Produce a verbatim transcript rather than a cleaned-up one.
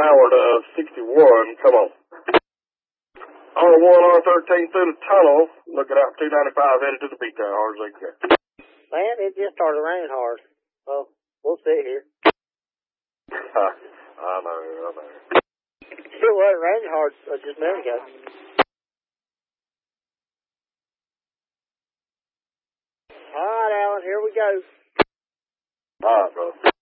Howard, uh, sixty-one, come on. R one, R thirteen through the tunnel, looking out two ninety-five, headed to the beach there, hard as they can. Man, it just started raining hard. Well, we'll sit here. I know, I know. It wasn't raining hard uh, just a minute ago. All right, Alan, here we go. All right, brother.